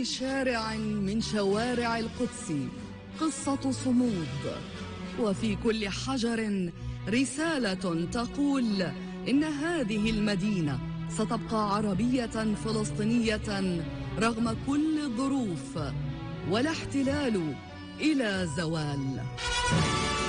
كل شارع من شوارع القدس قصة صمود، وفي كل حجر رسالة تقول إن هذه المدينة ستبقى عربية فلسطينية رغم كل الظروف، ولا احتلال إلى زوال.